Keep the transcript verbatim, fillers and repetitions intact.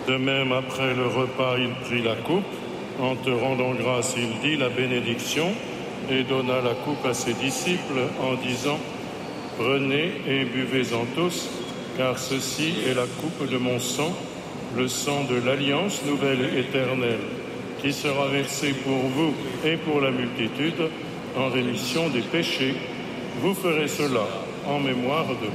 De même, après le repas, il prit la coupe. En te rendant grâce, il dit la bénédiction et donna la coupe à ses disciples en disant « Prenez et buvez-en tous, car ceci est la coupe de mon sang, le sang de l'alliance nouvelle et éternelle, qui sera versé pour vous et pour la multitude en rémission des péchés. Vous ferez cela en mémoire de moi. »